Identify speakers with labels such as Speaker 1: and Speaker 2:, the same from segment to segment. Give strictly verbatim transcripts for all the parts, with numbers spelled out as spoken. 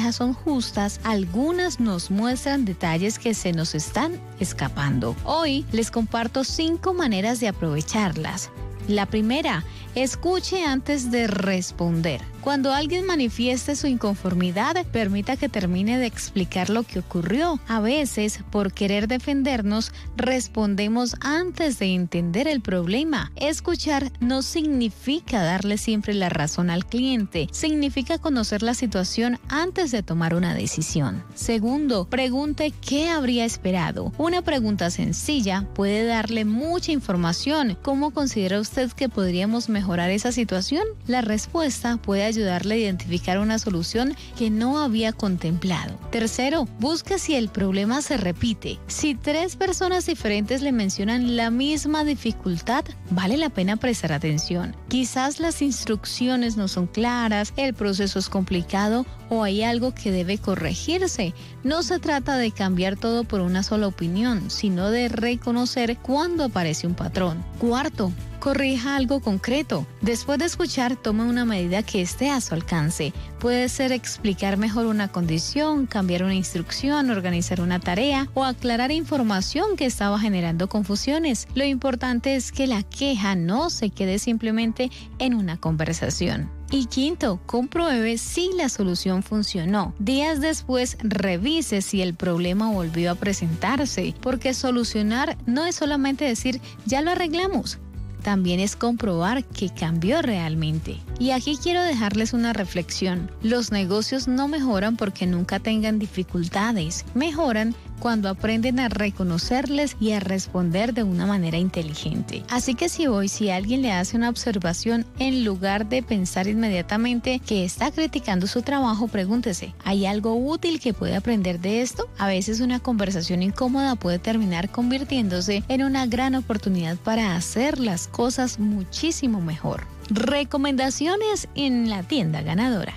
Speaker 1: quejas son justas, algunas nos muestran detalles que se nos están escapando. Hoy les comparto cinco maneras de aprovecharlas. La primera, escuche antes de responder. Cuando alguien manifieste su inconformidad, permita que termine de explicar lo que ocurrió. A veces, por querer defendernos, respondemos antes de entender el problema. Escuchar no significa darle siempre la razón al cliente, significa conocer la situación antes de tomar una decisión. Segundo, pregunte qué habría esperado. Una pregunta sencilla puede darle mucha información. ¿Cómo considera usted que podríamos mejorar esa situación? La respuesta puede ayudar ayudarle a identificar una solución que no había contemplado. Tercero, busque si el problema se repite. Si tres personas diferentes le mencionan la misma dificultad, vale la pena prestar atención. Quizás las instrucciones no son claras, el proceso es complicado o hay algo que debe corregirse. No se trata de cambiar todo por una sola opinión, sino de reconocer cuándo aparece un patrón. Cuarto, corrija algo concreto. Después de escuchar, tome una medida que esté a su alcance. Puede ser explicar mejor una condición, cambiar una instrucción, organizar una tarea o aclarar información que estaba generando confusiones. Lo importante es que la queja no se quede simplemente en una conversación. Y quinto, compruebe si la solución funcionó. Días después, revise si el problema volvió a presentarse, porque solucionar no es solamente decir, ya lo arreglamos. También es comprobar que cambió realmente. Y aquí quiero dejarles una reflexión. Los negocios no mejoran porque nunca tengan dificultades. Mejoran cuando aprenden a reconocerles y a responder de una manera inteligente. Así que si hoy, si alguien le hace una observación, en lugar de pensar inmediatamente que está criticando su trabajo, pregúntese, ¿hay algo útil que puede aprender de esto? A veces una conversación incómoda puede terminar convirtiéndose en una gran oportunidad para hacer las cosas muchísimo mejor. Recomendaciones en la tienda ganadora.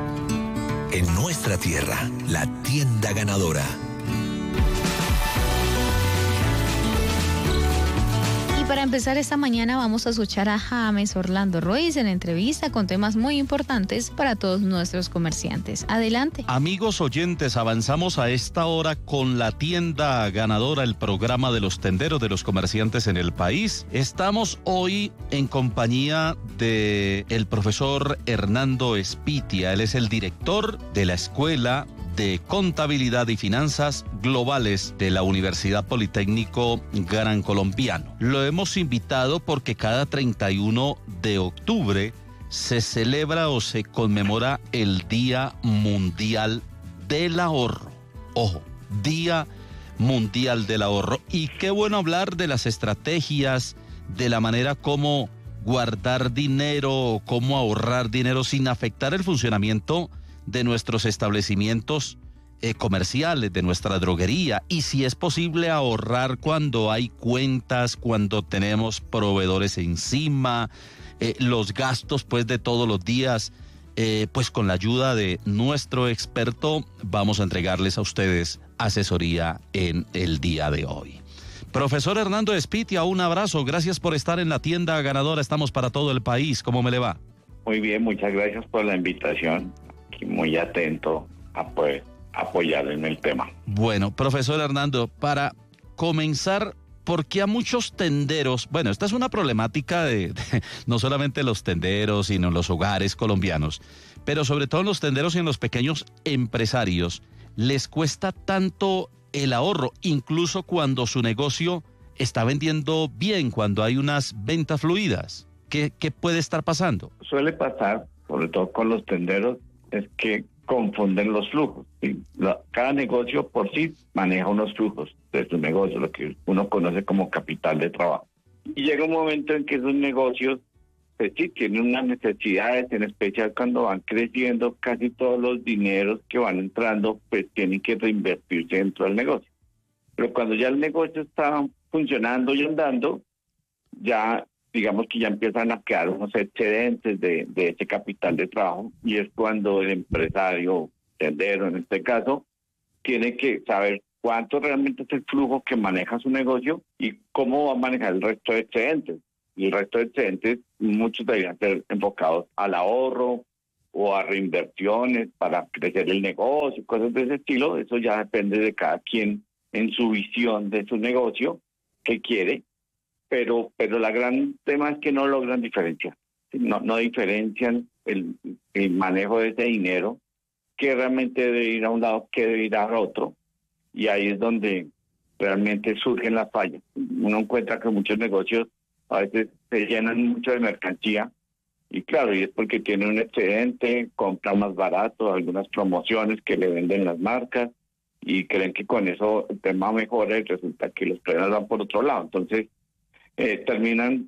Speaker 2: En nuestra tierra, la tienda ganadora.
Speaker 1: Para empezar esta mañana vamos a escuchar a James Orlando Ruiz en entrevista con temas muy importantes para todos nuestros comerciantes. Adelante.
Speaker 3: Amigos oyentes, avanzamos a esta hora con la tienda ganadora, el programa de los tenderos, de los comerciantes en el país. Estamos hoy en compañía de el profesor Hernando Espitia. Él es el director de la Escuela de Contabilidad y Finanzas Globales de la Universidad Politécnico Gran Colombiano. Lo hemos invitado porque cada treinta y uno de octubre se celebra o se conmemora el Día Mundial del Ahorro. Ojo, Día Mundial del Ahorro. Y qué bueno hablar de las estrategias, de la manera como guardar dinero, cómo ahorrar dinero sin afectar el funcionamiento de nuestros establecimientos eh, comerciales, de nuestra droguería, y si es posible ahorrar cuando hay cuentas, cuando tenemos proveedores encima, eh, los gastos pues de todos los días, eh, pues con la ayuda de nuestro experto vamos a entregarles a ustedes asesoría en el día de hoy. Profesor Hernando Espitia, un abrazo, gracias por estar en la tienda ganadora, estamos para todo el país, ¿cómo me le va?
Speaker 4: Muy bien, muchas gracias por la invitación. Muy atento a poder apoyar en el tema.
Speaker 3: Bueno, profesor Hernando, para comenzar, ¿por qué a muchos tenderos, bueno, esta es una problemática de, de no solamente los tenderos, sino los hogares colombianos, pero sobre todo los tenderos y en los pequeños empresarios, les cuesta tanto el ahorro, incluso cuando su negocio está vendiendo bien, cuando hay unas ventas fluidas? ¿Qué, qué puede estar pasando?
Speaker 4: Suele pasar, sobre todo con los tenderos, es que confunden los flujos. ¿Sí? La, cada negocio por sí maneja unos flujos de su negocio, lo que uno conoce como capital de trabajo. Y llega un momento en que esos negocios, pues sí, tienen unas necesidades, en especial cuando van creciendo, casi todos los dineros que van entrando, pues tienen que reinvertirse dentro del negocio. Pero cuando ya el negocio está funcionando y andando, ya digamos que ya empiezan a quedar unos excedentes de, de ese capital de trabajo, y es cuando el empresario, tendero en este caso, tiene que saber cuánto realmente es el flujo que maneja su negocio y cómo va a manejar el resto de excedentes. Y el resto de excedentes, muchos deberían ser enfocados al ahorro, o a reinversiones para crecer el negocio, cosas de ese estilo. Eso ya depende de cada quien en su visión de su negocio, que quiere, pero pero la gran tema es que no logran diferenciar, no, no diferencian el, el manejo de ese dinero, que realmente debe ir a un lado, que debe ir a otro, y ahí es donde realmente surgen las fallas. Uno encuentra que muchos negocios a veces se llenan mucho de mercancía, y claro, y es porque tienen un excedente, compran más barato, algunas promociones que le venden las marcas, y creen que con eso el tema mejora y resulta que los problemas van por otro lado. Entonces, eh, terminan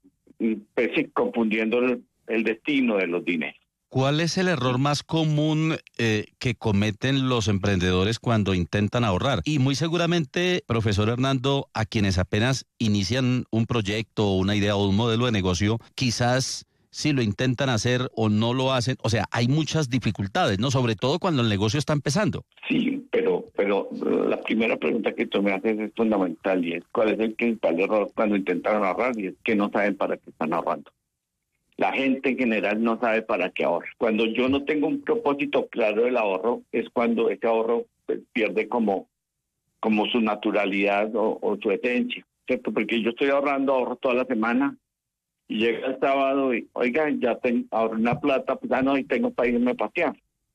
Speaker 4: pues, confundiendo el, el destino de los dineros.
Speaker 3: ¿Cuál es el error más común eh, que cometen los emprendedores cuando intentan ahorrar? Y muy seguramente, profesor Hernando, a quienes apenas inician un proyecto, una idea o un modelo de negocio, quizás si lo intentan hacer o no lo hacen, o sea, hay muchas dificultades, ¿no? Sobre todo cuando el negocio está empezando.
Speaker 4: Sí, pero pero la primera pregunta que tú me haces es fundamental, y es ¿cuál es el principal error cuando intentan ahorrar? Y es que no saben para qué están ahorrando. La gente en general no sabe para qué ahorra. Cuando yo no tengo un propósito claro del ahorro, es cuando ese ahorro pues, pierde como, como su naturalidad o, o su esencia, ¿cierto? Porque yo estoy ahorrando, ahorro toda la semana, y llega el sábado y, oiga, ya tengo, ahorro una plata, pues ya no, y tengo para irme a pasear.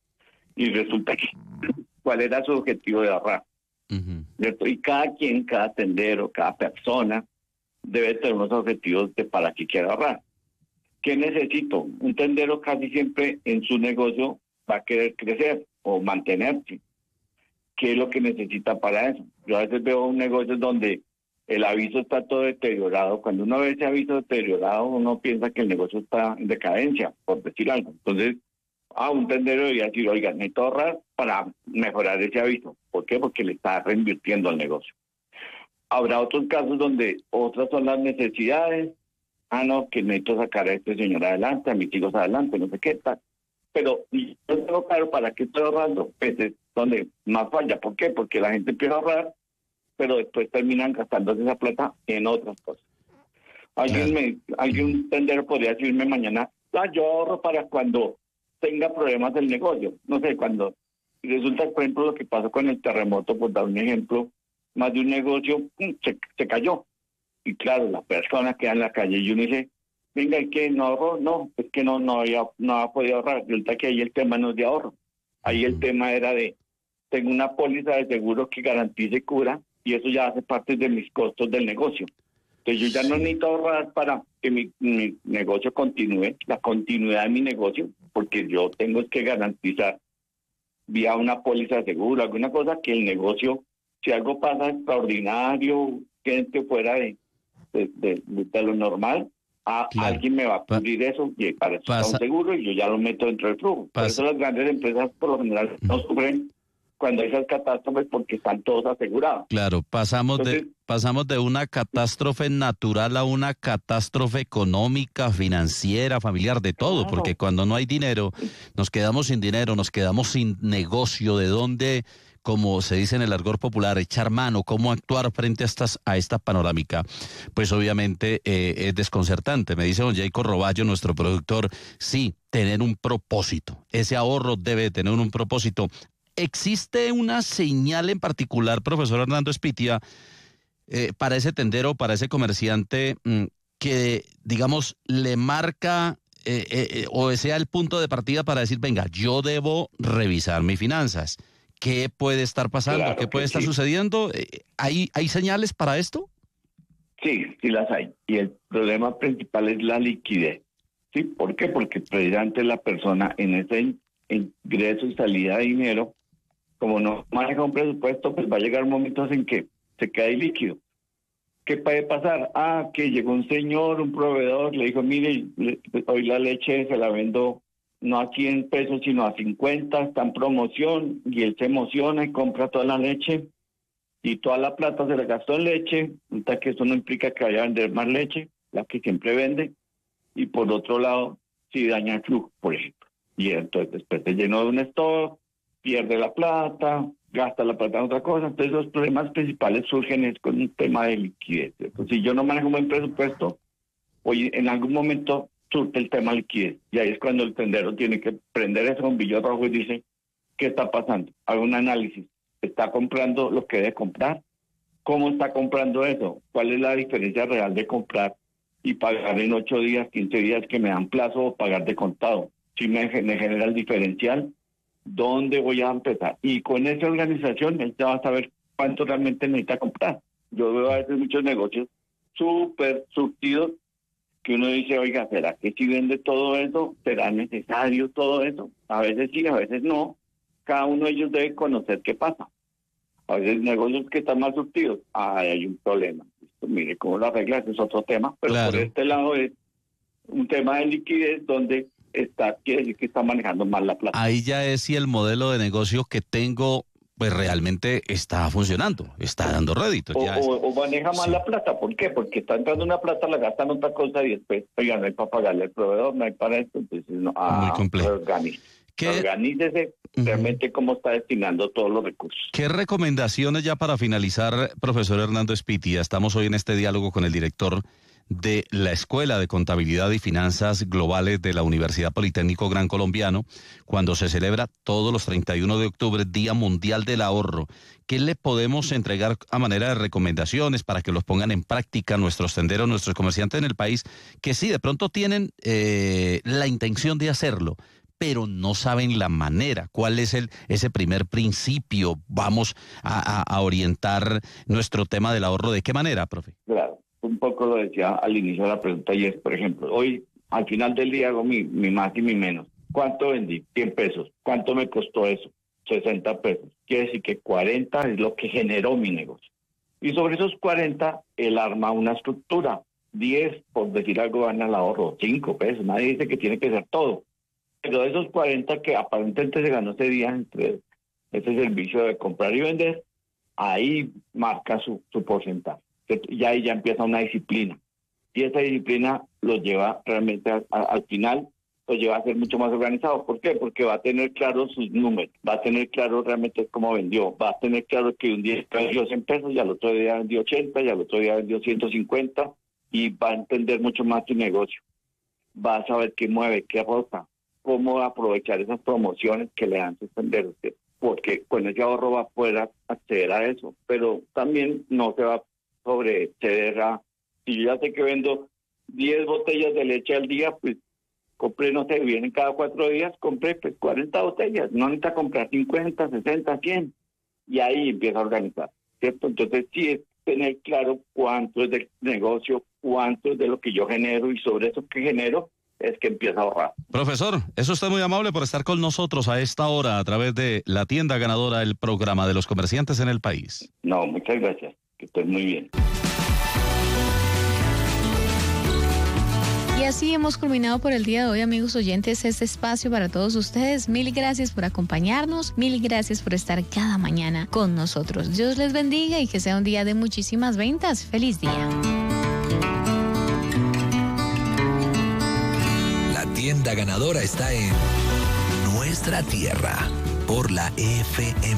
Speaker 4: Y resulta que, ¿cuál era su objetivo de ahorrar?
Speaker 3: Uh-huh.
Speaker 4: ¿Cierto? Y cada quien, cada tendero, cada persona debe tener unos objetivos de para qué quiere ahorrar. ¿Qué necesito? Un tendero casi siempre en su negocio va a querer crecer o mantenerse. ¿Qué es lo que necesita para eso? Yo a veces veo un negocio donde el aviso está todo deteriorado. Cuando uno ve ese aviso deteriorado, uno piensa que el negocio está en decadencia, por decir algo. Entonces, ah, un tendero debería decir, oiga, necesito ahorrar para mejorar ese aviso. ¿Por qué? Porque le está reinvirtiendo al negocio. Habrá otros casos donde otras son las necesidades. Ah, no, que necesito sacar a este señor adelante, a mis hijos adelante, no sé qué tal. Pero yo tengo claro para qué estoy ahorrando, pues es donde más falla. ¿Por qué? Porque la gente empieza a ahorrar, pero después terminan gastándose esa plata en otras cosas. Alguien me, alguien tendero podría decirme mañana, ah, yo ahorro para cuando tenga problemas del negocio. No sé, cuando resulta, por ejemplo, lo que pasó con el terremoto, por dar un ejemplo, más de un negocio se, se cayó. Y claro, la persona queda en la calle y uno dice, venga, ¿y qué? ¿No ahorró? No, es que no, no había, no había podido ahorrar. Resulta que ahí el tema no es de ahorro. Ahí el tema era de, tengo una póliza de seguro que garantice cura, y eso ya hace parte de mis costos del negocio. Entonces yo ya no necesito ahorrar para que mi, mi negocio continúe, la continuidad de mi negocio, porque yo tengo que garantizar vía una póliza de seguro, alguna cosa, que el negocio, si algo pasa extraordinario, que esté fuera de, de, de, de lo normal, a, claro. Alguien me va a cubrir pa eso, y para eso está un seguro, y yo ya lo meto dentro del flujo. Por eso las grandes empresas por lo general no sufren cuando hay esas catástrofes, porque están todos asegurados.
Speaker 3: Claro, pasamos Entonces, de pasamos de una catástrofe natural a una catástrofe económica, financiera, familiar, de todo, claro. Porque cuando no hay dinero, nos quedamos sin dinero, nos quedamos sin negocio, de dónde, como se dice en el argot popular, echar mano, cómo actuar frente a estas a esta panorámica, pues obviamente eh, es desconcertante. Me dice don Jacob Roballo, nuestro productor, sí, tener un propósito, ese ahorro debe tener un propósito. ¿Existe una señal en particular, profesor Hernando Espitia, eh, para ese tendero, para ese comerciante, mmm, que, digamos, le marca eh, eh, o sea el punto de partida para decir, venga, yo debo revisar mis finanzas? ¿Qué puede estar pasando? Claro, ¿Qué puede estar sí. sucediendo? ¿Hay, ¿Hay señales para esto?
Speaker 4: Sí, sí las hay. Y el problema principal es la liquidez. ¿Sí? ¿Por qué? Porque precisamente la persona en ese ingreso y salida de dinero, como no maneja un presupuesto, pues va a llegar momentos en que se queda líquido. ¿Qué puede pasar? Ah, que llegó un señor, un proveedor, le dijo, mire, hoy la leche se la vendo no a cien pesos, sino a cincuenta, está en promoción, y él se emociona y compra toda la leche, y toda la plata se la gastó en leche, hasta que eso no implica que vaya a vender más leche, la que siempre vende, y por otro lado, si daña el flujo, por ejemplo. Y entonces después se llenó de un stock, pierde la plata, gasta la plata en otra cosa. Entonces los problemas principales surgen es con un tema de liquidez. Entonces, si yo no manejo un buen presupuesto, oye, en algún momento surte el tema liquidez. Y ahí es cuando el tendero tiene que prender ese bombillo rojo y dice, ¿qué está pasando? Haga un análisis. ¿Está comprando lo que debe comprar? ¿Cómo está comprando eso? ¿Cuál es la diferencia real de comprar y pagar en ocho días, quince días que me dan plazo o pagar de contado? Si me, me genera el diferencial, ¿dónde voy a empezar? Y con esa organización él ya va a saber cuánto realmente necesita comprar. Yo veo a veces muchos negocios súper surtidos que uno dice, oiga, ¿será que si vende todo eso? ¿Será necesario todo eso? A veces sí, a veces no. Cada uno de ellos debe conocer qué pasa. A veces negocios que están más surtidos, ah, hay un problema. Esto, mire cómo lo arregla, ese es otro tema. Pero claro, por este lado es un tema de liquidez donde está, quiere decir que está manejando mal la plata.
Speaker 3: Ahí ya es si el modelo de negocio que tengo pues realmente está funcionando, está dando réditos.
Speaker 4: O,
Speaker 3: ya
Speaker 4: o, o maneja mal sí. la plata. ¿Por qué? Porque está entrando una plata, la gastan en otra cosa y después, oiga, no hay para pagarle al proveedor, no hay para esto. Entonces, no, ah,
Speaker 3: muy complejo.
Speaker 4: Organice.
Speaker 3: ¿Qué?
Speaker 4: Organícese uh-huh. realmente cómo está destinando todos los recursos.
Speaker 3: ¿Qué recomendaciones ya para finalizar, profesor Hernando Espitia? Estamos hoy en este diálogo con el director de la Escuela de Contabilidad y Finanzas Globales de la Universidad Politécnico Gran Colombiano, cuando se celebra todos los treinta y uno de octubre, Día Mundial del Ahorro. ¿Qué le podemos entregar a manera de recomendaciones para que los pongan en práctica nuestros tenderos, nuestros comerciantes en el país, que sí, de pronto tienen eh, la intención de hacerlo, pero no saben la manera? ¿Cuál es el ese primer principio? Vamos a, a, a orientar nuestro tema del ahorro. ¿De qué manera, profe?
Speaker 4: Claro. Un poco lo decía al inicio de la pregunta y es, por ejemplo, hoy al final del día hago mi, mi más y mi menos. ¿Cuánto vendí? cien pesos. ¿Cuánto me costó eso? sesenta pesos. Quiere decir que cuarenta es lo que generó mi negocio. Y sobre esos cuarenta, él arma una estructura. diez, por decir algo, van al ahorro. cinco pesos. Nadie dice que tiene que ser todo. Pero de esos cuarenta que aparentemente se ganó ese día entre ese servicio de comprar y vender, ahí marca su, su porcentaje. Y ahí ya empieza una disciplina. Y esa disciplina lo lleva realmente a, a, al final, lo lleva a ser mucho más organizado. ¿Por qué? Porque va a tener claro sus números, va a tener claro realmente cómo vendió, va a tener claro que un día vendió cien pesos y al otro día vendió ochenta y al otro día vendió ciento cincuenta y va a entender mucho más su negocio. Va a saber qué mueve, qué rota, cómo aprovechar esas promociones que le dan sus tenderos, porque con ese ahorro va a poder acceder a eso, pero también no se va a sobre ceder a, si yo ya sé que vendo diez botellas de leche al día, pues compré, no sé, vienen cada cuatro días, compré pues cuarenta botellas, no necesita comprar cincuenta, sesenta, cien, y ahí empieza a organizar, ¿cierto? Entonces sí es tener claro cuánto es del negocio, cuánto es de lo que yo genero, y sobre eso que genero es que empieza a ahorrar.
Speaker 3: Profesor, eso está muy amable por estar con nosotros a esta hora a través de La Tienda Ganadora, el programa de los comerciantes en el país.
Speaker 4: No, muchas gracias. Que estén muy bien.
Speaker 1: Y así hemos culminado por el día de hoy, amigos oyentes, este espacio para todos ustedes. Mil gracias por acompañarnos, mil gracias por estar cada mañana con nosotros. Dios les bendiga y que sea un día de muchísimas ventas. ¡Feliz día!
Speaker 2: La Tienda Ganadora está en Nuestra Tierra por la F M.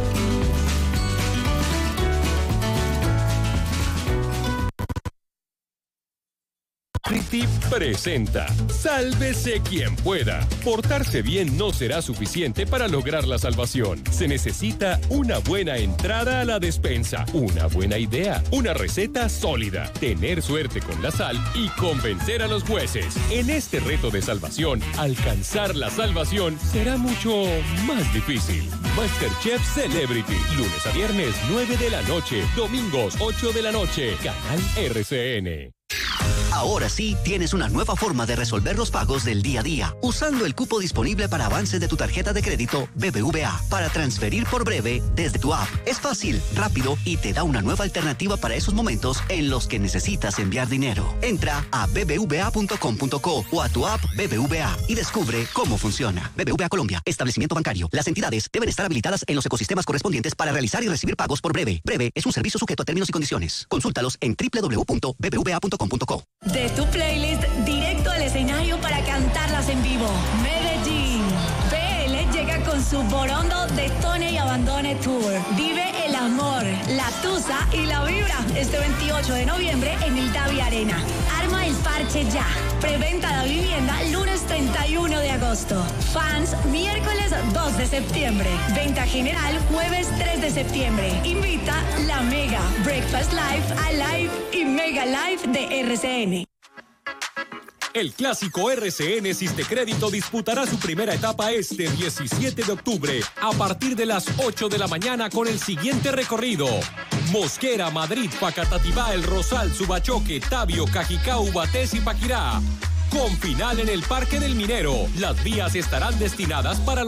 Speaker 5: Pretty presenta Sálvese quien pueda. Portarse bien no será suficiente para lograr la salvación. Se necesita una buena entrada a la despensa, una buena idea, una receta sólida, tener suerte con la sal y convencer a los jueces. En este reto de salvación, alcanzar la salvación será mucho más difícil. MasterChef Celebrity, lunes a viernes nueve de la noche, domingos ocho de la noche, canal R C N.
Speaker 6: Ahora sí, tienes una nueva forma de resolver los pagos del día a día, usando el cupo disponible para avance de tu tarjeta de crédito B B V A para transferir por breve desde tu app. Es fácil, rápido y te da una nueva alternativa para esos momentos en los que necesitas enviar dinero. Entra a b b v a punto com punto co o a tu app B B V A y descubre cómo funciona. B B V A Colombia, establecimiento bancario. Las entidades deben estar habilitadas en los ecosistemas correspondientes para realizar y recibir pagos por breve. Breve es un servicio sujeto a términos y condiciones. Consúltalos en w w w punto b b v a punto com punto co.
Speaker 7: De tu playlist directo al escenario para cantarlas en vivo. Medellín. P L llega con su Borondo Detone y Abandone Tour. Vive el amor, La Tusa y La Vibra este veintiocho de noviembre en el Davi Arena. Arma el parche ya. Preventa de vivienda lunes treinta y uno de agosto. Fans miércoles dos de septiembre. Venta general jueves tres de septiembre. Invita La Mega, Breakfast Live, Alive y Mega Live de R C N.
Speaker 5: El clásico R C N Sistecrédito disputará su primera etapa este diecisiete de octubre a partir de las ocho de la mañana con el siguiente recorrido: Mosquera, Madrid, Facatativá, El Rosal, Subachoque, Tabio, Cajicá, Ubatés y Paquirá. Con final en el Parque del Minero. Las vías estarán destinadas para